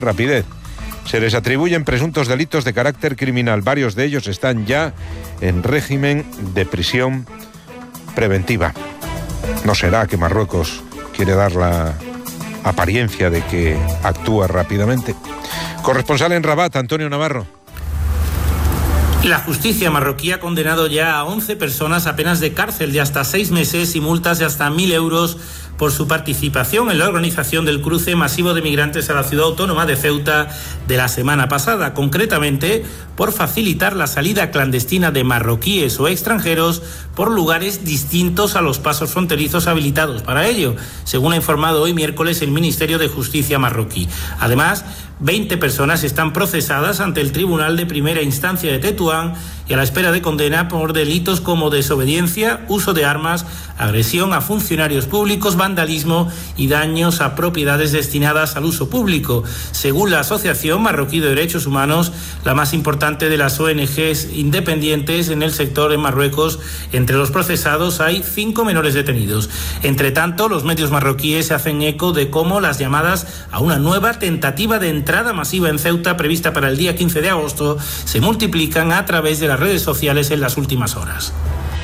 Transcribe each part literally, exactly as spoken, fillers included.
rapidez. Se les atribuyen presuntos delitos de carácter criminal. Varios de ellos están ya en régimen de prisión preventiva. ¿No será que Marruecos quiere dar la apariencia de que actúa rápidamente? Corresponsal en Rabat, Antonio Navarro. La justicia marroquí ha condenado ya a once personas a penas de cárcel de hasta seis meses y multas de hasta mil euros por su participación en la organización del cruce masivo de migrantes a la ciudad autónoma de Ceuta de la semana pasada, concretamente por facilitar la salida clandestina de marroquíes o extranjeros por lugares distintos a los pasos fronterizos habilitados para ello, según ha informado hoy miércoles el Ministerio de Justicia marroquí. Además, veinte personas están procesadas ante el Tribunal de Primera Instancia de Tetuán y a la espera de condena por delitos como desobediencia, uso de armas, agresión a funcionarios públicos, vandalismo y daños a propiedades destinadas al uso público. Según la Asociación Marroquí de Derechos Humanos, la más importante de las O N Ges independientes en el sector en Marruecos, entre los procesados hay cinco menores detenidos. Entre tanto, los medios marroquíes se hacen eco de cómo las llamadas a una nueva tentativa de entrada masiva en Ceuta prevista para el día quince de agosto se multiplican a través de las redes sociales en las últimas horas.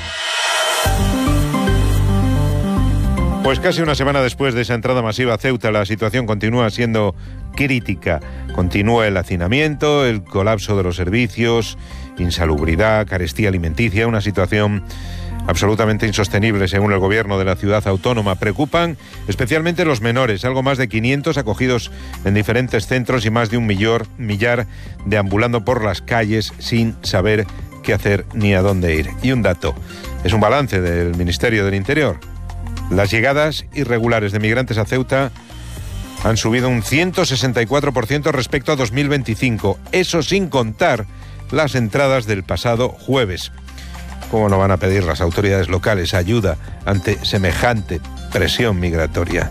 Pues casi una semana después de esa entrada masiva a Ceuta, la situación continúa siendo crítica. Continúa el hacinamiento, el colapso de los servicios, insalubridad, carestía alimenticia, una situación absolutamente insostenible según el gobierno de la ciudad autónoma. Preocupan especialmente los menores, algo más de quinientos acogidos en diferentes centros y más de un millor, millar deambulando por las calles sin saber qué hacer ni a dónde ir. Y un dato, es un balance del Ministerio del Interior. Las llegadas irregulares de migrantes a Ceuta han subido un ciento sesenta y cuatro por ciento respecto a dos mil veinticinco. Eso sin contar las entradas del pasado jueves. ¿Cómo no van a pedir las autoridades locales ayuda ante semejante presión migratoria?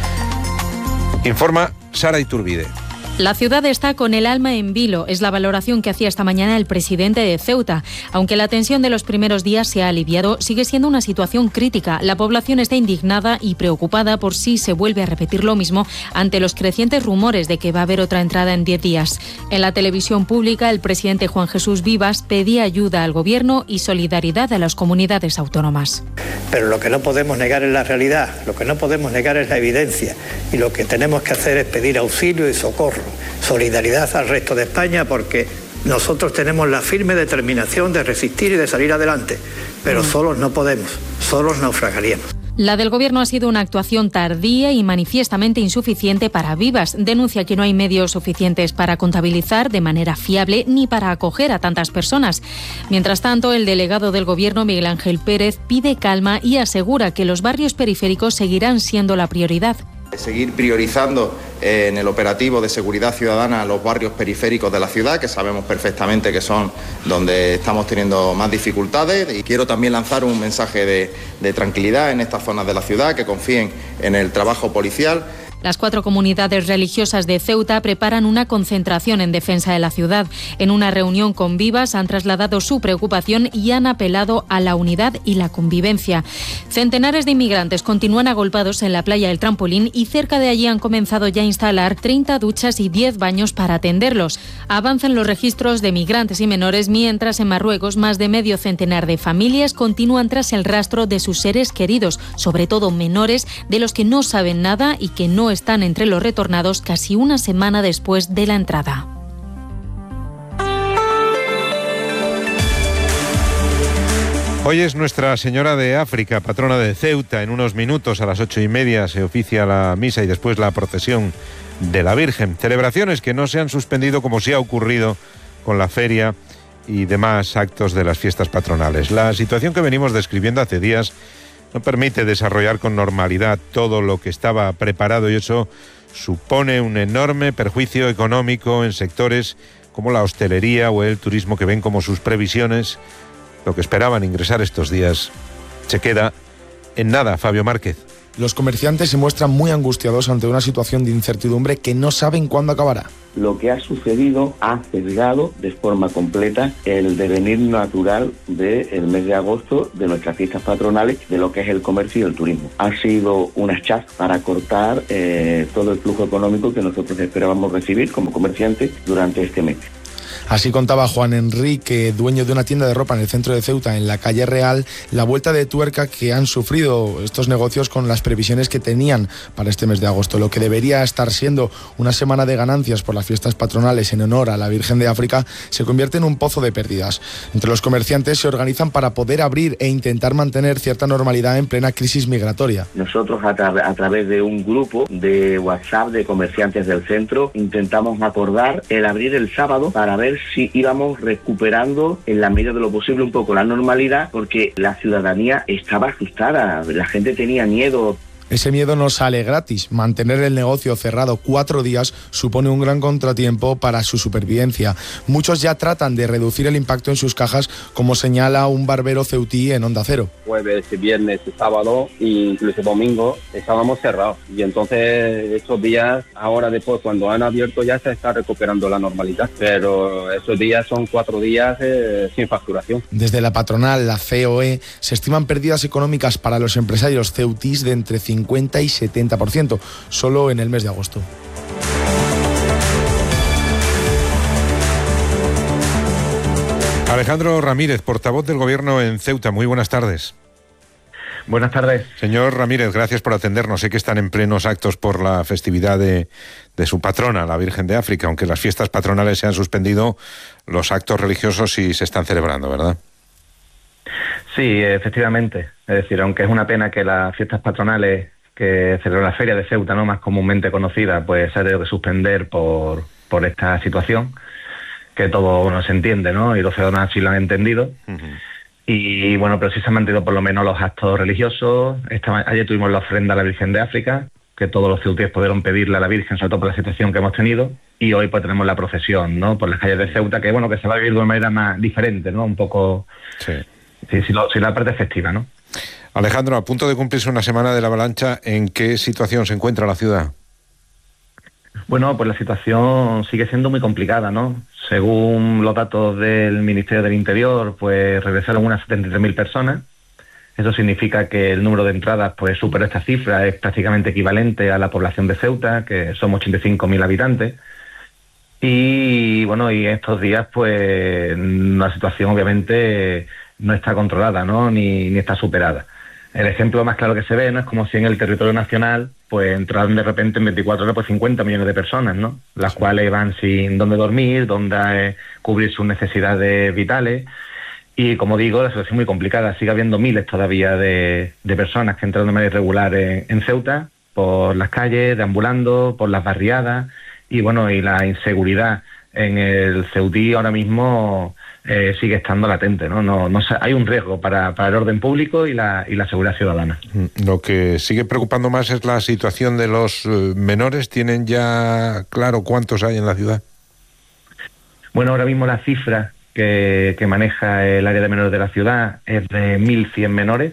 Informa Sara Iturbide. La ciudad está con el alma en vilo, es la valoración que hacía esta mañana el presidente de Ceuta. Aunque la tensión de los primeros días se ha aliviado, sigue siendo una situación crítica. La población está indignada y preocupada por si se vuelve a repetir lo mismo ante los crecientes rumores de que va a haber otra entrada en diez días. En la televisión pública, el presidente Juan Jesús Vivas pedía ayuda al gobierno y solidaridad a las comunidades autónomas. Pero lo que no podemos negar es la realidad, lo que no podemos negar es la evidencia y lo que tenemos que hacer es pedir auxilio y socorro. Solidaridad al resto de España porque nosotros tenemos la firme determinación de resistir y de salir adelante, pero solos no podemos, solos naufragaríamos. La del Gobierno ha sido una actuación tardía y manifiestamente insuficiente para Vivas. Denuncia que no hay medios suficientes para contabilizar de manera fiable ni para acoger a tantas personas. Mientras tanto, el delegado del Gobierno, Miguel Ángel Pérez, pide calma y asegura que los barrios periféricos seguirán siendo la prioridad. Seguir priorizando eh, en el operativo de seguridad ciudadana los barrios periféricos de la ciudad, que sabemos perfectamente que son donde estamos teniendo más dificultades. Y quiero también lanzar un mensaje de, de tranquilidad en estas zonas de la ciudad, que confíen en el trabajo policial. Las cuatro comunidades religiosas de Ceuta preparan una concentración en defensa de la ciudad. En una reunión con Vivas han trasladado su preocupación y han apelado a la unidad y la convivencia. Centenares de inmigrantes continúan agolpados en la playa del Trampolín y cerca de allí han comenzado ya a instalar treinta duchas y diez baños para atenderlos. Avanzan los registros de migrantes y menores, mientras en Marruecos más de medio centenar de familias continúan tras el rastro de sus seres queridos, sobre todo menores de los que no saben nada y que no están entre los retornados casi una semana después de la entrada. Hoy es Nuestra Señora de África, patrona de Ceuta. En unos minutos, a las ocho y media, se oficia la misa y después la procesión de la Virgen. Celebraciones que no se han suspendido como sí ha ocurrido con la feria y demás actos de las fiestas patronales. La situación que venimos describiendo hace días no permite desarrollar con normalidad todo lo que estaba preparado y eso supone un enorme perjuicio económico en sectores como la hostelería o el turismo, que ven como sus previsiones, lo que esperaban ingresar estos días, se queda en nada. Fabio Márquez. Los comerciantes se muestran muy angustiados ante una situación de incertidumbre que no saben cuándo acabará. lo que ha sucedido ha sesgado de forma completa el devenir natural del mes de agosto, de nuestras fiestas patronales, de lo que es el comercio y el turismo. Ha sido un hachazo para cortar eh, todo el flujo económico que nosotros esperábamos recibir como comerciantes durante este mes. Así contaba Juan Enrique, dueño de una tienda de ropa en el centro de Ceuta, en la calle Real, la vuelta de tuerca que han sufrido estos negocios con las previsiones que tenían para este mes de agosto. Lo que debería estar siendo una semana de ganancias por las fiestas patronales en honor a la Virgen de África se convierte en un pozo de pérdidas. Entre los comerciantes se organizan para poder abrir e intentar mantener cierta normalidad en plena crisis migratoria. Nosotros a, tra- a través de un grupo de WhatsApp de comerciantes del centro intentamos acordar el abrir el sábado para ver si íbamos recuperando en la medida de lo posible un poco la normalidad, porque la ciudadanía estaba asustada, la gente tenía miedo. Ese miedo no sale gratis. Mantener el negocio cerrado cuatro días supone un gran contratiempo para su supervivencia. Muchos ya tratan de reducir el impacto en sus cajas, como señala un barbero ceutí en Onda Cero. Jueves, viernes, sábado e incluso domingo estábamos cerrados. Y entonces estos días, ahora después cuando han abierto ya se está recuperando la normalidad. Pero esos días son cuatro días eh, sin facturación. Desde la patronal, la C O E, se estiman pérdidas económicas para los empresarios ceutís de entre cincuenta y setenta por ciento, solo en el mes de agosto. Alejandro Ramírez, portavoz del Gobierno en Ceuta. Muy buenas tardes. Buenas tardes. Señor Ramírez, gracias por atendernos. Sé que están en plenos actos por la festividad de, de su patrona, la Virgen de África, aunque las fiestas patronales se han suspendido, los actos religiosos sí se están celebrando, ¿verdad? Sí, efectivamente. Es decir, aunque es una pena que las fiestas patronales que celebra la Feria de Ceuta, no más comúnmente conocida, pues se ha tenido que suspender por, por esta situación, que todo no se entiende, ¿no? Y los ciudadanos así lo han entendido. Uh-huh. Y bueno, pero sí se han mantenido por lo menos los actos religiosos. Esta, ayer tuvimos la ofrenda a la Virgen de África, que todos los ceutíes pudieron pedirle a la Virgen, sobre todo por la situación que hemos tenido. Y hoy pues tenemos la procesión, ¿no? Por las calles de Ceuta, que bueno, que se va a vivir de una manera más diferente, ¿no? Un poco... Sí. Sí, sí, lo, sí, la parte festiva, ¿no? Alejandro, a punto de cumplirse una semana de la avalancha, ¿en qué situación se encuentra la ciudad? Bueno, pues la situación sigue siendo muy complicada, ¿no? Según los datos del Ministerio del Interior, pues regresaron unas setenta y tres mil personas. Eso significa que el número de entradas pues supera esta cifra, es prácticamente equivalente a la población de Ceuta, que somos ochenta y cinco mil habitantes. Y bueno, y estos días pues la situación obviamente no está controlada, ¿no? Ni, ni está superada. El ejemplo más claro que se ve, ¿no? Es como si en el territorio nacional pues entraran de repente en veinticuatro horas pues cincuenta millones de personas, ¿no? Las sí. cuales van sin dónde dormir, dónde eh, cubrir sus necesidades vitales. Y como digo, la situación es muy complicada. Sigue habiendo miles todavía de, de personas que entran de manera irregular en, en Ceuta, por las calles, deambulando, por las barriadas. Y bueno, y la inseguridad en el Ceutí ahora mismo eh, sigue estando latente, ¿no? No, no hay un riesgo para, para el orden público y la, y la seguridad ciudadana. Lo que sigue preocupando más es la situación de los menores. ¿Tienen ya claro cuántos hay en la ciudad? Bueno, ahora mismo la cifra que, que maneja el área de menores de la ciudad es de mil cien menores,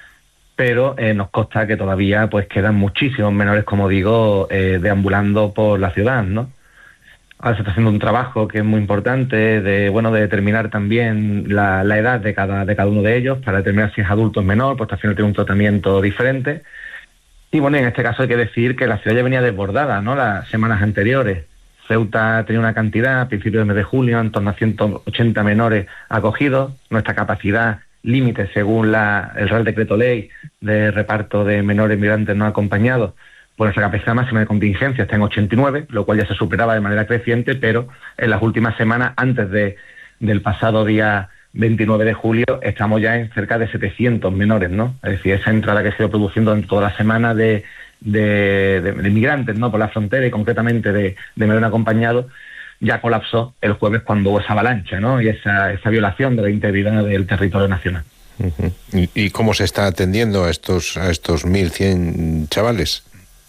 pero eh, nos consta que todavía pues quedan muchísimos menores, como digo, eh, deambulando por la ciudad, ¿no? Ahora se está haciendo un trabajo que es muy importante de bueno de determinar también la, la edad de cada de cada uno de ellos para determinar si es adulto o menor, pues al final tiene un tratamiento diferente. Y bueno, en este caso hay que decir que la ciudad ya venía desbordada, ¿no? Las semanas anteriores. Ceuta tenía una cantidad a principios del mes de julio en torno a ciento ochenta menores acogidos. Nuestra capacidad límite, según la, el Real Decreto Ley de reparto de menores migrantes no acompañados, pues nuestra capacidad máxima de contingencia está en ochenta y nueve, lo cual ya se superaba de manera creciente, pero en las últimas semanas, antes de del pasado día veintinueve de julio, estamos ya en cerca de setecientos menores, ¿no? Es decir, esa entrada que se ha ido produciendo en toda la semana de, de, de, de migrantes, ¿no? Por la frontera y concretamente de, de menores no acompañados, ya colapsó el jueves cuando hubo esa avalancha, ¿no? Y esa, esa violación de la integridad del territorio nacional. Uh-huh. ¿Y, ¿Y cómo se está atendiendo a estos a estos mil cien chavales?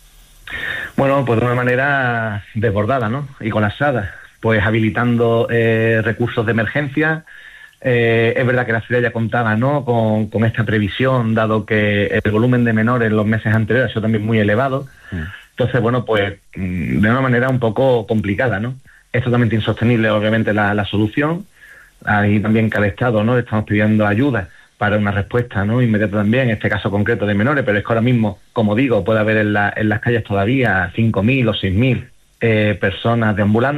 Bueno, pues de una manera desbordada, ¿no? Y colapsada, pues habilitando eh, recursos de emergencia. Eh, es verdad que la ciudad ya contaba, ¿no? Con, con esta previsión, dado que el volumen de menores en los meses anteriores ha sido también muy elevado. Uh-huh. Entonces, bueno, pues de una manera un poco complicada, ¿no? Es totalmente insostenible, obviamente, la, la solución. Ahí también cada Estado, ¿no? Estamos pidiendo ayuda para una respuesta, ¿no?, inmediata también, en este caso concreto de menores, pero es que ahora mismo, como digo, puede haber en, la, en las calles todavía cinco mil o seis mil eh, personas deambulando.